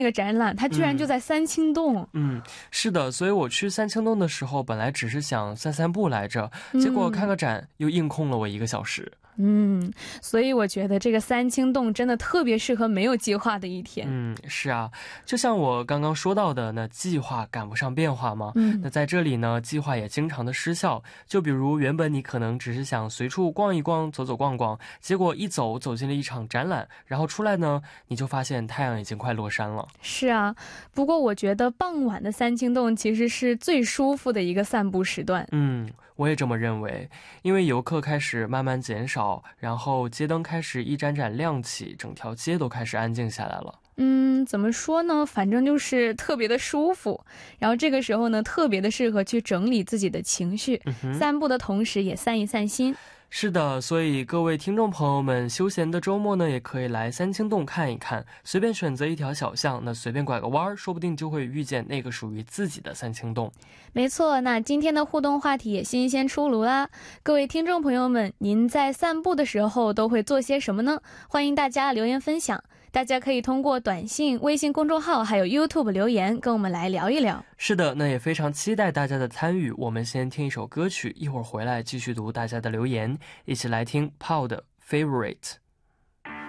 那个展览它居然就在三清洞。 是的，所以我去三清洞的时候本来只是想散散步来着，结果看个展又硬空了我1个小时。 所以我觉得这个三清洞真的特别适合没有计划的一天。 是啊，就像我刚刚说到的，那计划赶不上变化嘛。那在这里呢，计划也经常的失效。就比如原本你可能只是想随处逛一逛，走走逛逛，结果一走进了一场展览，然后出来呢，你就发现太阳已经快落山了。 是啊，不过我觉得傍晚的三清洞其实是最舒服的一个散步时段。 我也这么认为，因为游客开始慢慢减少，然后街灯开始一盏盏亮起，整条街都开始安静下来了。 怎么说呢，反正就是特别的舒服，然后这个时候呢特别的适合去整理自己的情绪，散步的同时也散一散心。 是的，所以各位听众朋友们，休闲的周末呢也可以来三清洞看一看，随便选择一条小巷，那随便拐个弯，说不定就会遇见那个属于自己的三清洞。 没错，那今天的互动话题也新鲜出炉啦。各位听众朋友们，您在散步的时候都会做些什么呢？欢迎大家留言分享。大家可以通过短信、微信公众号还有 YouTube 留言跟我们来聊一聊。 是的，那也非常期待大家的参与。我们先听一首歌曲，一会儿回来继续读大家的留言，一起来听 Paul 的 Favorite。